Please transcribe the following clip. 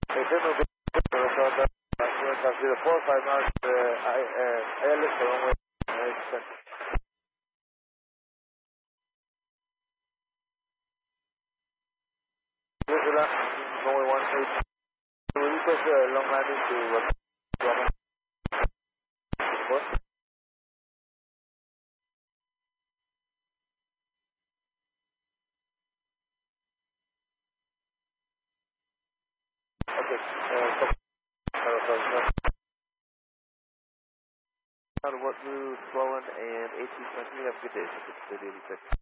Signal good. Zero 45 miles, airlift for runway 9%. Runway 18. We request a long landing to Brahma. Okay. What moves, Sloan and AC20. Have a good day.